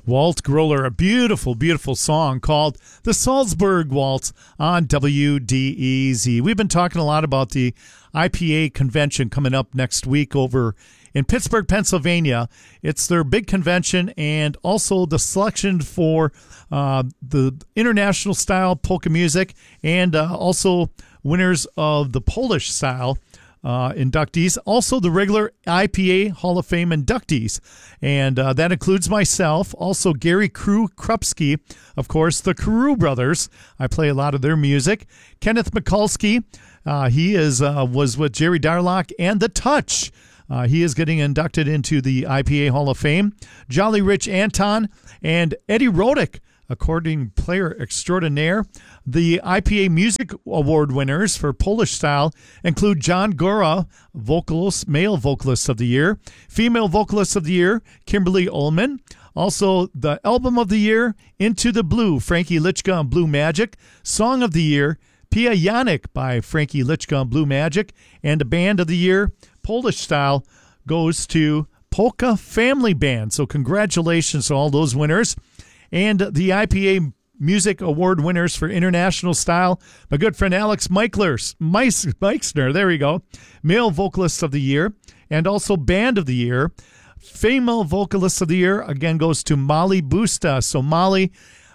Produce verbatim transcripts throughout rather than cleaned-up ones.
Walt Groller, a beautiful, beautiful song called the Salzburg Waltz on W D E Z. We've been talking a lot about the I P A convention coming up next week over in Pittsburgh, Pennsylvania. It's their big convention and also the selection for uh, the international style polka music and uh, also winners of the Polish style Uh, inductees, also the regular I P A Hall of Fame inductees. And uh, that includes myself, also Gary Crew Krupski, of course, the Carew brothers. I play a lot of their music. Kenneth Mikulski, uh, he is uh, was with Jerry Darlock and The Touch. Uh, he is getting inducted into the I P A Hall of Fame. Jolly Rich Anton and Eddie Rodick, accordion player extraordinaire. The I P A Music Award winners for Polish style include John Gora, vocalist, male vocalist of the year. Female vocalist of the year, Kimberly Ullman. Also, the album of the year, Into the Blue, Frankie Lichka and Blue Magic. Song of the year, Pia Janik by Frankie Lichka and Blue Magic. And the band of the year, Polish style, goes to Polka Family Band. So congratulations to all those winners. And the I P A Music Award winners for international style, my good friend Alex Meichler, Meixner, there we go, male vocalist of the year, and also band of the year. Female vocalist of the year, again, goes to Molly Busta. So Molly,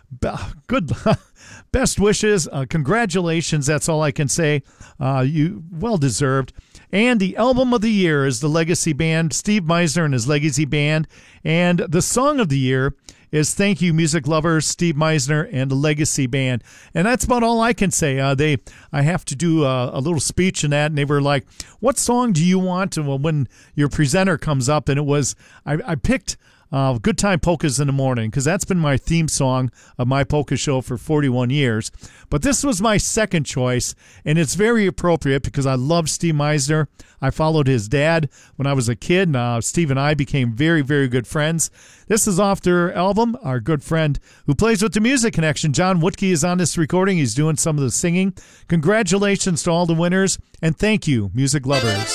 good, best wishes, uh, congratulations, that's all I can say. Uh, you well-deserved. And the album of the year is the Legacy Band, Steve Meisner and his Legacy Band. And the song of the year is Thank You, Music Lovers, Steve Meisner and the Legacy Band. And that's about all I can say. Uh, they, I have to do a, a little speech in that, and they were like, what song do you want? And well, when your presenter comes up, and it was, I, I picked Uh, Good Time Polkas in the Morning, because that's been my theme song of my polka show for forty-one years. But this was my second choice, and it's very appropriate because I love Steve Meisner. I followed his dad when I was a kid, and uh, Steve and I became very, very good friends. This is off their album. Our good friend who plays with the Music Connection, John Woodkey, is on this recording. He's doing some of the singing. Congratulations to all the winners, and thank you, music lovers.